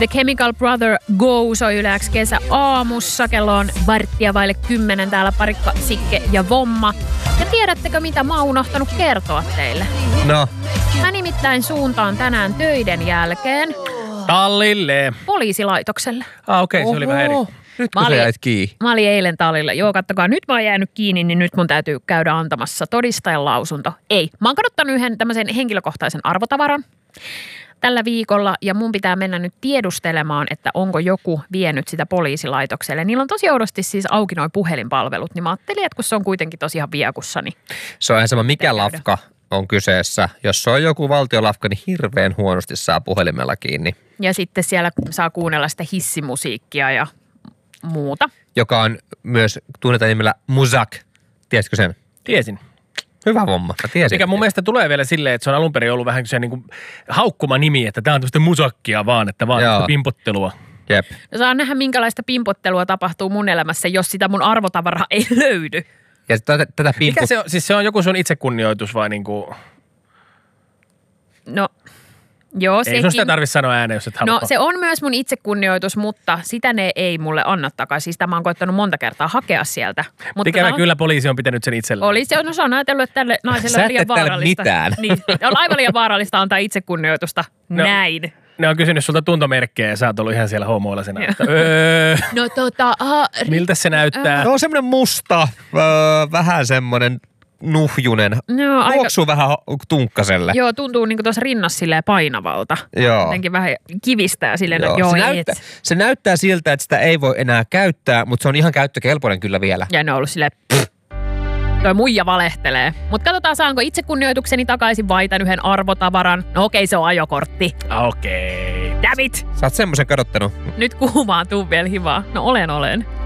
The Chemical Brother Go soi Yle X kesä aamussa. Kello on 9:45 täällä Parikka, Sikke ja Vomma. Ja tiedättekö, mitä mä oon unohtanut kertoa teille? No. Mä nimittäin suuntaan tänään töiden jälkeen tallille. Poliisilaitokselle. Okei, se oli vähän eri. Nyt kun sä jäit kiinni. Mä olin eilen tallilla. Joo, kattokaa, nyt mä oon jäänyt kiinni, niin nyt mun täytyy käydä antamassa todistajan lausunto. Ei, mä oon kadottanut yhden tämmöisen henkilökohtaisen arvotavaran tällä viikolla ja mun pitää mennä nyt tiedustelemaan, että onko joku vienyt sitä poliisilaitokselle. Niillä on tosi oudosti siis auki noi puhelinpalvelut, niin mä ajattelin, että kun se on kuitenkin tosiaan viekussa, niin se on ihan sama, mikä lafka on kyseessä. Jos se on joku valtiolafka, niin hirveän huonosti saa puhelimella kiinni. Ja sitten siellä saa kuunnella sitä hissimusiikkia ja muuta. Joka on myös tunnetaan nimellä Muzak. Tiesitkö sen? Tiesin. Hyvä homma. Mä tiesin. Mikä mun mielestä tulee vielä silleen, että se on alun perin ollut vähän se niin kuin haukkuma nimi, että tää on tämmöistä musakkia vaan, että vaan pimpottelua. Jep. No saa nähdä, minkälaista pimpottelua tapahtuu mun elämässä, jos sitä mun arvotavaraa ei löydy. Ja tätä mikä se on? Siis se on joku sun itsekunnioitus vai niinku? No, joo sekin. Ei sun sitä tarvitse sanoa ääneen, jos et halua. No se on myös mun itsekunnioitus, mutta sitä ne ei mulle anna takaisin. Sitä mä oon koittanut monta kertaa hakea sieltä. Mutta ikävä kyllä poliisi on pitänyt sen itselleen. No se on ajatellut, että tälle naiselle on liian vaarallista. mitään. Niin, on aivan liian vaarallista antaa itsekunnioitusta. No, näin. Ne on kysynyt sulta tuntomerkkejä ja sä oot ollut ihan siellä homoilasena. No miltä se näyttää? Se on semmoinen musta, vähän semmoinen nuhjunen. No, tuoksuu vähän tunkkaselle. Joo, tuntuu niinku tuossa rinnassa silleen painavalta. Joo. Jotenkin vähän kivistää silleen, että se näyttää siltä, että sitä ei voi enää käyttää, mutta se on ihan käyttökelpoinen kyllä vielä. Ja ne on ollut silleen, toi muija valehtelee. Mutta katsotaan, saanko itsekunnioitukseni takaisin vai tämän yhden arvotavaran. No okei, se on ajokortti. Okei. Damn it! Sä oot semmoisen kadottanut. Nyt kuumaantuu vielä hivaa. No olen.